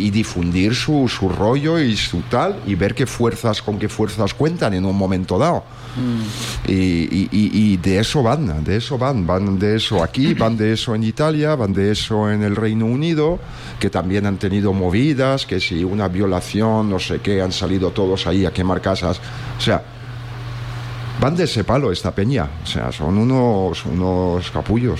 y difundir su rollo y su tal, y ver con qué fuerzas cuentan en un momento dado. Y de eso van de eso aquí, van de eso en Italia, van de eso en el Reino Unido, que también han tenido movidas, que si una violación, no sé qué, han salido todos ahí a quemar casas. O sea, van de ese palo esta peña. O sea, son unos capullos.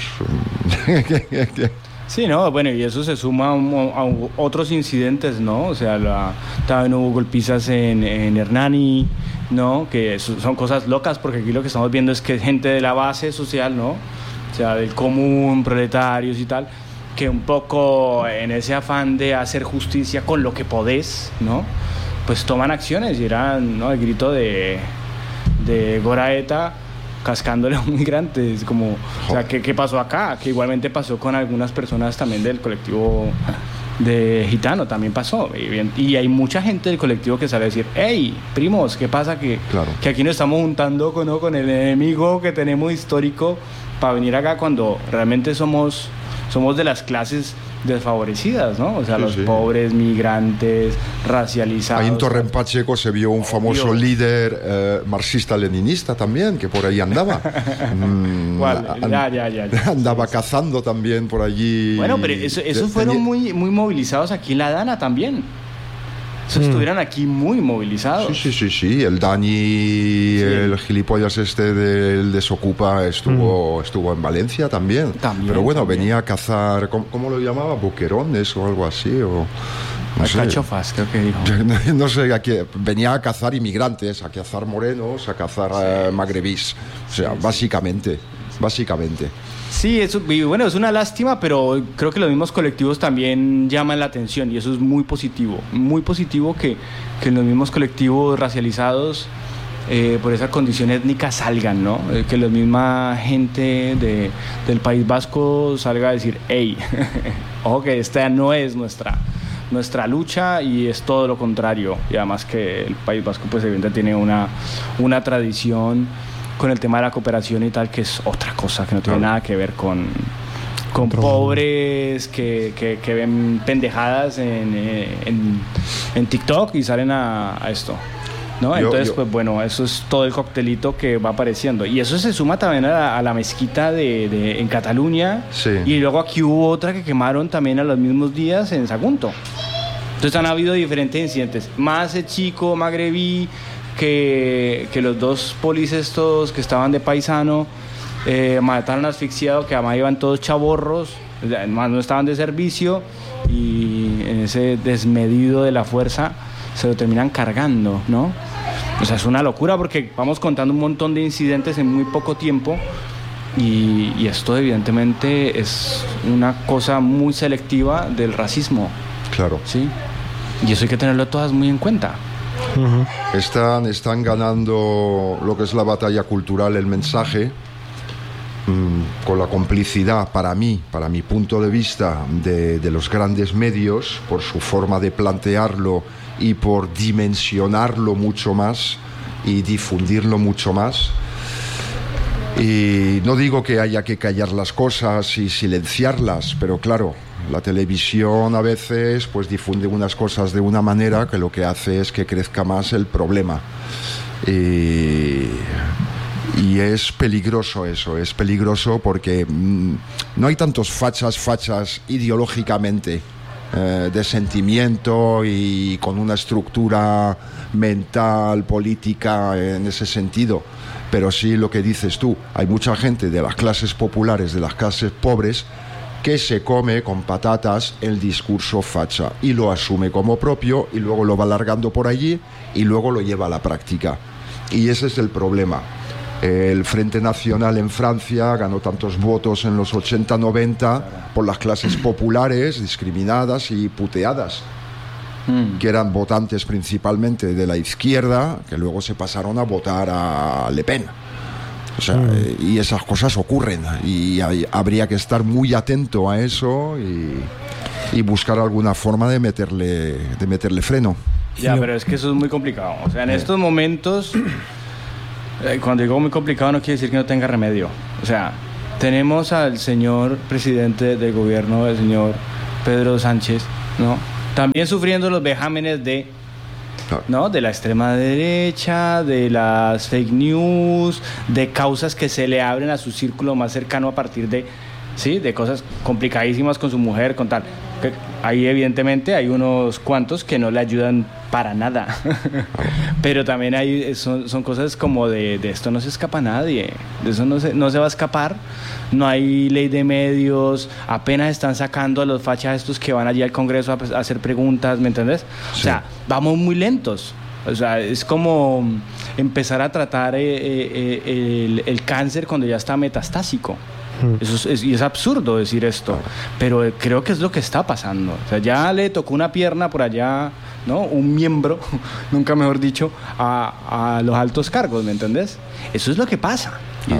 Sí, no, bueno, y eso se suma a otros incidentes, ¿no? O sea, también hubo golpizas en Hernani, ¿no? Que son cosas locas, porque aquí lo que estamos viendo es que gente de la base social, ¿no? O sea, del común, proletarios y tal, que un poco en ese afán de hacer justicia con lo que podés, ¿no? Pues toman acciones y eran, ¿no? El grito de Goraeta cascándole a un migrante. Es como, o sea, ¿qué pasó acá? Que igualmente pasó con algunas personas también del colectivo de gitano, también pasó. Y hay mucha gente del colectivo que sale a decir, hey, primos, ¿qué pasa? Que aquí nos estamos juntando con el enemigo que tenemos histórico para venir acá, cuando realmente somos de las clases desfavorecidas, ¿no? O sea, los pobres, migrantes, racializados. Ahí en Torre Pacheco se vio un famoso líder marxista-leninista también, que por ahí andaba. Andaba cazando también por allí. Bueno, pero esos fueron muy movilizados aquí en La Dana también. Estuvieron aquí muy movilizados. Sí. El Dani, el gilipollas del Desocupa, estuvo en Valencia también. Pero bueno, venía a cazar, ¿cómo lo llamaba? ¿Boquerones o algo así? O no sé. Cachofas, creo que dijo. No sé, venía a cazar inmigrantes, a cazar morenos, a cazar magrebís. O sea, básicamente. Sí, bueno, es una lástima, pero creo que los mismos colectivos también llaman la atención, y eso es muy positivo que los mismos colectivos racializados por esa condición étnica salgan, ¿no? Que la misma gente del País Vasco salga a decir, hey, ojo que esta no es nuestra lucha, y es todo lo contrario. Y además que el País Vasco pues evidentemente tiene una tradición con el tema de la cooperación y tal, que es otra cosa, que no tiene nada que ver con pobres que ven pendejadas en TikTok y salen a esto, ¿no? Entonces, pues bueno, eso es todo el coctelito que va apareciendo. Y eso se suma también a la mezquita en Cataluña. Sí. Y luego aquí hubo otra que quemaron también a los mismos días en Sagunto. Entonces han habido diferentes incidentes. Más el chico magrebí que los dos polis estos que estaban de paisano mataron asfixiado, que además iban todos chavorros, además no estaban de servicio, y en ese desmedido de la fuerza se lo terminan cargando, ¿no? O sea, es una locura, porque vamos contando un montón de incidentes en muy poco tiempo, y esto evidentemente es una cosa muy selectiva del racismo. Claro. ¿Sí? Y eso hay que tenerlo todas muy en cuenta. Están ganando lo que es la batalla cultural, el mensaje, con la complicidad, para mi punto de vista, de los grandes medios, por su forma de plantearlo y por dimensionarlo mucho más y difundirlo mucho más. Y no digo que haya que callar las cosas y silenciarlas, pero claro, la televisión a veces pues difunde unas cosas de una manera que lo que hace es que crezca más el problema. Y es peligroso eso, es peligroso porque no hay tantos fachas ideológicamente, de sentimiento y con una estructura mental, política en ese sentido. Pero sí, lo que dices tú, hay mucha gente de las clases populares, de las clases pobres, que se come con patatas el discurso facha y lo asume como propio, y luego lo va alargando por allí y luego lo lleva a la práctica. Y ese es el problema. El Frente Nacional en Francia ganó tantos votos en los 80-90 por las clases populares discriminadas y puteadas, que eran votantes principalmente de la izquierda, que luego se pasaron a votar a Le Pen. O sea, y esas cosas ocurren, y habría que estar muy atento a eso y buscar alguna forma de meterle freno. Ya, pero es que eso es muy complicado. O sea, en estos momentos, cuando digo muy complicado, no quiere decir que no tenga remedio. O sea, tenemos al señor presidente del gobierno, el señor Pedro Sánchez, ¿no? También sufriendo los vejámenes de, ¿no?, de la extrema derecha, de las fake news, de causas que se le abren a su círculo más cercano a partir de, ¿sí?, de cosas complicadísimas con su mujer, con tal. Ahí evidentemente hay unos cuantos que no le ayudan para nada. Pero también son cosas como de esto no se escapa nadie, de eso no se va a escapar. No hay ley de medios, apenas están sacando a los fachas estos que van allí al Congreso a hacer preguntas, ¿me entendés? Sí. O sea, vamos muy lentos. O sea, es como empezar a tratar el cáncer cuando ya está metastásico. Y es absurdo decir esto, pero creo que es lo que está pasando. O sea, ya le tocó una pierna por allá, ¿no?, un miembro, nunca mejor dicho, a los altos cargos, ¿me entendés? Eso es lo que pasa.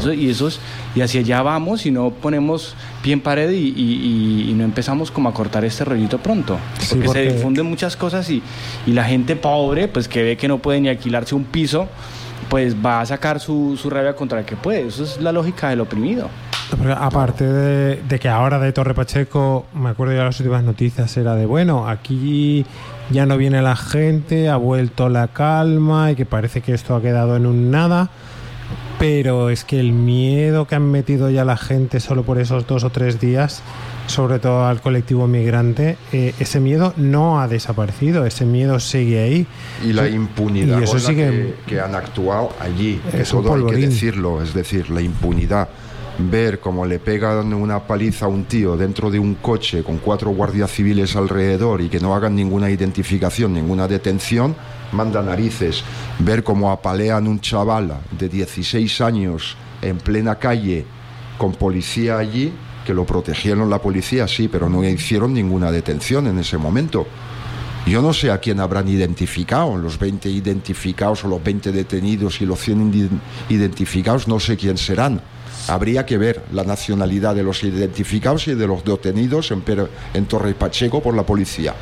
Y hacia allá vamos y no ponemos pie en pared y no empezamos como a cortar este rollito pronto. Sí, porque se difunden muchas cosas y la gente pobre, pues que ve que no puede ni alquilarse un piso, pues va a sacar su rabia contra el que puede. Eso es la lógica del oprimido. Porque aparte de que ahora de Torre Pacheco, me acuerdo ya de las últimas noticias, era de, bueno, aquí ya no viene la gente, ha vuelto la calma y que parece que esto ha quedado en un nada, pero es que el miedo que han metido ya la gente solo por esos 2 o 3 días, sobre todo al colectivo migrante, ese miedo no ha desaparecido, ese miedo sigue ahí. Y la impunidad y eso con la que han actuado allí, todo hay que decirlo, es decir, la impunidad. Ver cómo le pegan una paliza a un tío dentro de un coche con 4 guardias civiles alrededor y que no hagan ninguna identificación, ninguna detención, manda narices. Ver cómo apalean un chaval de 16 años en plena calle con policía allí, que lo protegieron la policía, sí, pero no hicieron ninguna detención en ese momento. Yo no sé a quién habrán identificado, los 20 identificados o los 20 detenidos y los 100 identificados, no sé quién serán. Habría que ver la nacionalidad de los identificados y de los detenidos en Torre Pacheco por la policía.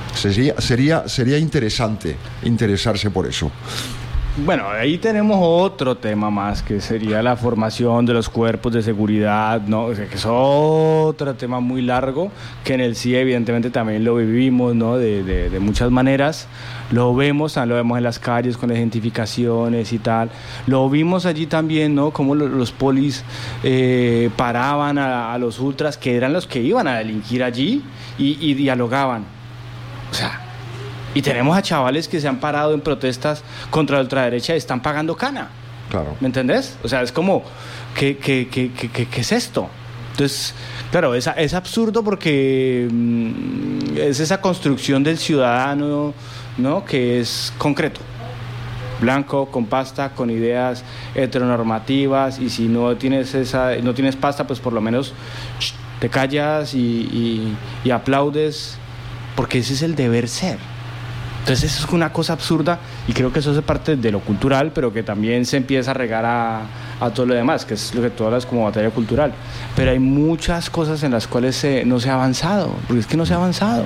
Sería interesarse por eso. Bueno, ahí tenemos otro tema más, que sería la formación de los cuerpos de seguridad, ¿no? O sea, que es otro tema muy largo, que en el CIE evidentemente también lo vivimos, ¿no?, de muchas maneras. Lo vemos en las calles con las identificaciones y tal. Lo vimos allí también, ¿no?, cómo los polis paraban a los ultras, que eran los que iban a delinquir allí, y dialogaban. O sea, y tenemos a chavales que se han parado en protestas contra la ultraderecha y están pagando cana. Claro. ¿Me entendés? O sea, es como, ¿qué es esto? Entonces, claro, es absurdo porque es esa construcción del ciudadano, ¿no?, que es concreto. Blanco, con pasta, con ideas heteronormativas, y si no tienes pasta, pues por lo menos te callas y aplaudes, porque ese es el deber ser. Entonces eso es una cosa absurda, y creo que eso es parte de lo cultural, pero que también se empieza a regar a todo lo demás, que es lo que tú hablas como batalla cultural. Pero hay muchas cosas en las cuales no se ha avanzado, porque es que no se ha avanzado.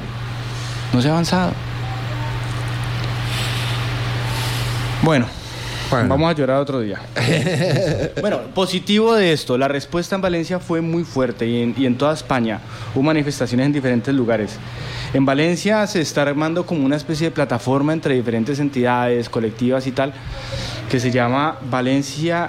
Bueno, vamos a llorar otro día. Bueno, positivo de esto, la respuesta en Valencia fue muy fuerte, y en toda España hubo manifestaciones en diferentes lugares. En Valencia se está armando como una especie de plataforma entre diferentes entidades, colectivas y tal, que se llama Valencia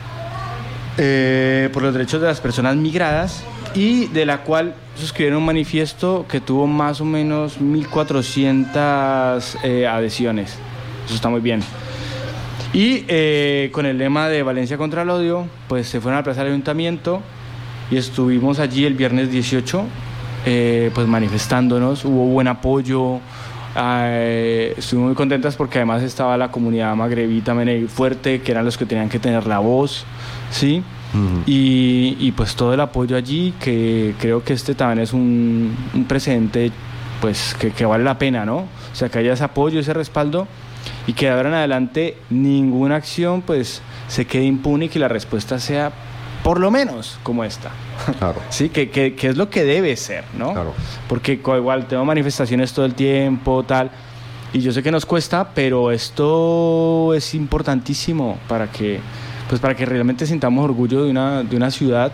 por los derechos de las personas migradas, y de la cual suscribieron un manifiesto que tuvo más o menos 1.400 adhesiones. Eso está muy bien. Y con el lema de Valencia contra el odio, pues se fueron a la plaza del ayuntamiento y estuvimos allí el viernes 18, pues manifestándonos. Hubo buen apoyo, estuvimos muy contentas porque además estaba la comunidad magrebí también ahí fuerte, que eran los que tenían que tener la voz, ¿sí? Uh-huh. Y pues todo el apoyo allí, que creo que este también es un precedente, pues que vale la pena, ¿no? O sea, que haya ese apoyo, ese respaldo, y que de ahora en adelante ninguna acción pues se quede impune, y que la respuesta sea por lo menos como esta. Claro. Sí, que es lo que debe ser, ¿no? Claro. Porque igual tengo manifestaciones todo el tiempo, tal, y yo sé que nos cuesta, pero esto es importantísimo para que realmente sintamos orgullo de una ciudad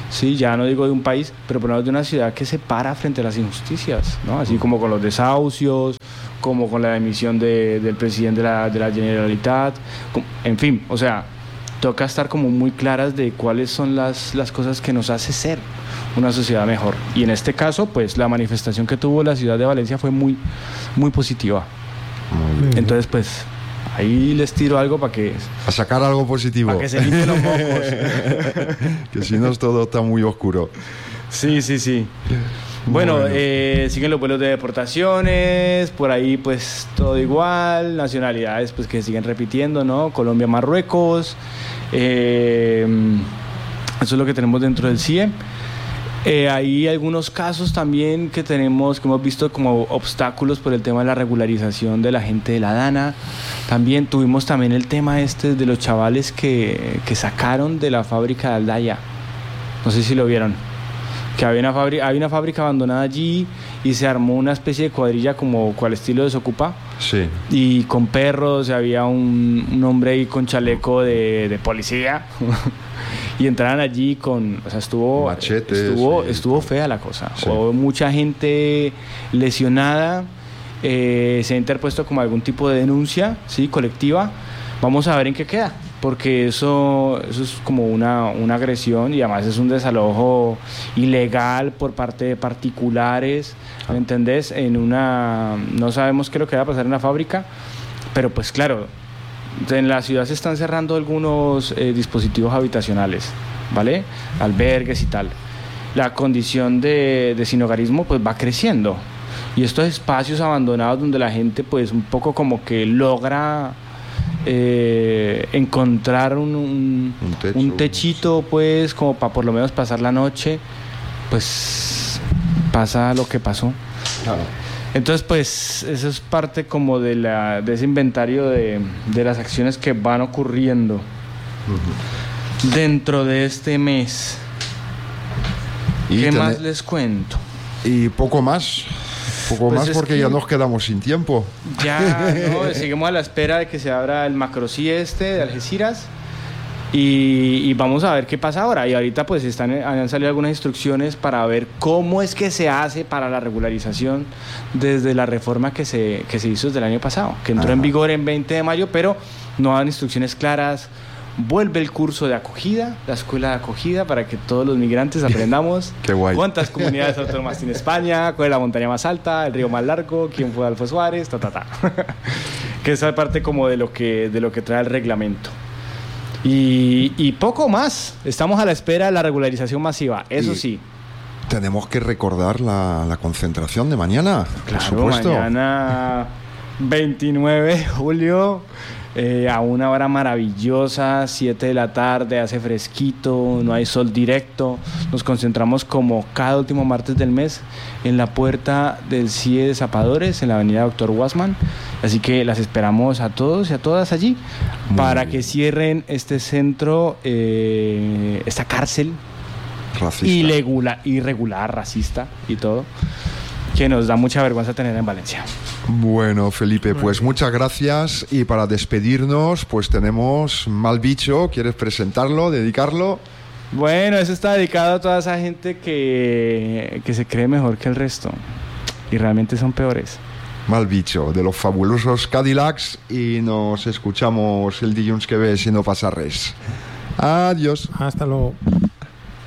sí, ya no digo de un país, pero por lo menos de una ciudad que se para frente a las injusticias, ¿no? Así como con los desahucios, como con la emisión del presidente de la Generalitat, en fin, o sea, toca estar como muy claras de cuáles son las cosas que nos hace ser una sociedad mejor. Y en este caso, pues la manifestación que tuvo la ciudad de Valencia fue muy, muy positiva. Entonces, pues, ahí les tiro algo para que... A sacar algo positivo. Para que se limpien los mocos. Que si no, todo está muy oscuro. Sí, sí, sí. Bueno, siguen los vuelos de deportaciones, por ahí pues todo igual, nacionalidades pues que siguen repitiendo, ¿no? Colombia, Marruecos, eso es lo que tenemos dentro del CIE. Hay algunos casos también que hemos visto como obstáculos por el tema de la regularización de la gente de la DANA. También tuvimos también el tema de los chavales que sacaron de la fábrica de Aldaya. No sé si lo vieron. Que había una fábrica abandonada allí y se armó una especie de cuadrilla como cual estilo Desocupa. Sí. Y con perros, había un hombre ahí con chaleco de policía. Y entraron allí con, o sea, machetes, estuvo fea la cosa. Sí. Hubo mucha gente lesionada, se ha interpuesto como algún tipo de denuncia, ¿sí? Colectiva. Vamos a ver en qué queda, porque eso es como una agresión y además es un desalojo ilegal por parte de particulares, ¿me entendés? No sabemos qué es lo que va a pasar en la fábrica, pero pues claro, en la ciudad se están cerrando algunos dispositivos habitacionales, ¿vale? Albergues y tal. La condición de sinhogarismo pues va creciendo y estos espacios abandonados donde la gente pues un poco como que logra encontrar un techito pues como para por lo menos pasar la noche, pues pasa lo que pasó. Claro. Entonces, pues, eso es parte como de ese inventario de las acciones que van ocurriendo dentro de este mes. ¿Qué más les cuento? Y poco más. Poco Pues más porque ya nos quedamos sin tiempo. Ya, ¿no? Seguimos a la espera de que se abra el macro-sí de Algeciras. Y vamos a ver qué pasa ahora. Y ahorita pues han salido algunas instrucciones para ver cómo es que se hace para la regularización desde la reforma que se hizo desde el año pasado, que entró en vigor en 20 de mayo, pero no dan instrucciones claras. Vuelve el curso de acogida, la escuela de acogida, para que todos los migrantes aprendamos Qué guay. cuántas comunidades autónomas tiene España, cuál es la montaña más alta, el río más largo, quién fue Adolfo Suárez, que esa parte como de lo que trae el reglamento. Y poco más. Estamos a la espera de la regularización masiva, eso sí. Tenemos que recordar la concentración de mañana, claro, por supuesto. Mañana 29 de julio, a una hora maravillosa, 7 de la tarde, hace fresquito, no hay sol directo. Nos concentramos como cada último martes del mes en la puerta del CIE de Zapadores, en la avenida Dr. Guasman. Así que las esperamos a todos y a todas allí para que cierren este centro, esta cárcel racista. Irregular, racista y todo, que nos da mucha vergüenza tener en Valencia. Bueno, Felipe, pues muchas gracias. Y para despedirnos, pues tenemos Mal Bicho. ¿Quieres presentarlo, dedicarlo? Bueno, eso está dedicado a toda esa gente que se cree mejor que el resto y realmente son peores. Mal Bicho, de los fabulosos Cadillacs, y nos escuchamos el dilluns que ve si no pasa res. Adiós. Hasta luego.